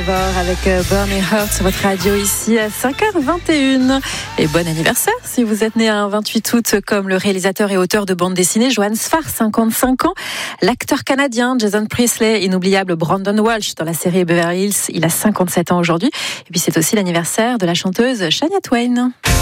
Trevor avec Burning Heart sur votre radio ici à 5h21. Et bon anniversaire si vous êtes né un 28 août comme le réalisateur et auteur de bande dessinée Johannes Farr, 55 ans. L'acteur canadien Jason Priestley, inoubliable Brandon Walsh dans la série Beverly Hills, il a 57 ans aujourd'hui. Et puis c'est aussi l'anniversaire de la chanteuse Shania Twain.